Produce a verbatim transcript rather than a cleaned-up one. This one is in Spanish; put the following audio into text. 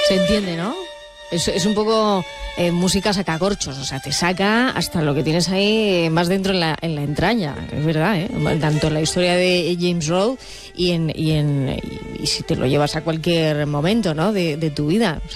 Se entiende, ¿no? Es, es un poco eh, música sacacorchos, o sea, te saca hasta lo que tienes ahí eh, más dentro en la, en la entraña, es verdad, ¿eh? Tanto en la historia de James Road y en y en y, y si te lo llevas a cualquier momento, ¿no? De, de tu vida. O sea,